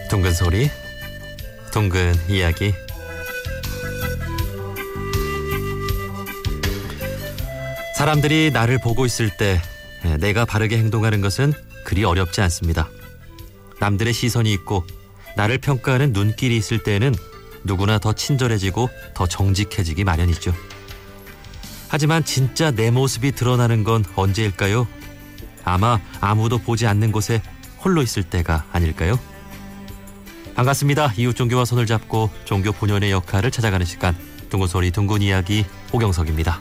둥근 소리, 둥근 이야기. 사람들이 나를 보고 있을 때 내가 바르게 행동하는 것은 그리 어렵지 않습니다. 남들의 시선이 있고 나를 평가하는 눈길이 있을 때에는 누구나 더 친절해지고 더 정직해지기 마련이죠. 하지만 진짜 내 모습이 드러나는 건 언제일까요? 아마 아무도 보지 않는 곳에 홀로 있을 때가 아닐까요? 반갑습니다. 이웃 종교와 손을 잡고 종교 본연의 역할을 찾아가는 시간, 둥근 소리 둥근 이야기, 오경석입니다.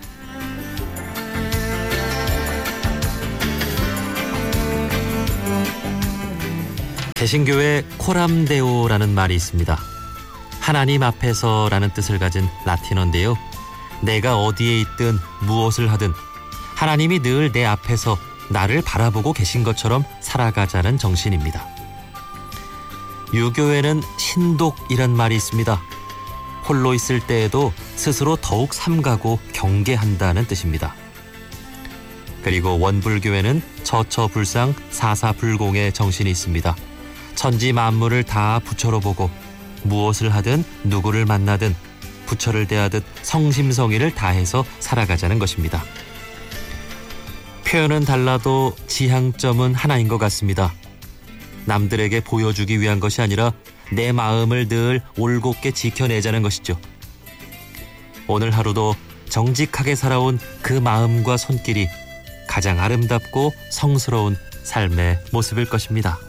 개신교에 코람데오라는 말이 있습니다. 하나님 앞에서라는 뜻을 가진 라틴어인데요. 내가 어디에 있든 무엇을 하든 하나님이 늘 내 앞에서 나를 바라보고 계신 것처럼 살아가자는 정신입니다. 유교에는 신독이란 말이 있습니다. 홀로 있을 때에도 스스로 더욱 삼가고 경계한다는 뜻입니다. 그리고 원불교에는 처처불상 사사불공의 정신이 있습니다. 천지 만물을 다 부처로 보고 무엇을 하든 누구를 만나든 부처를 대하듯 성심성의를 다해서 살아가자는 것입니다. 표현은 달라도 지향점은 하나인 것 같습니다. 남들에게 보여주기 위한 것이 아니라 내 마음을 늘 올곧게 지켜내자는 것이죠. 오늘 하루도 정직하게 살아온 그 마음과 손길이 가장 아름답고 성스러운 삶의 모습일 것입니다.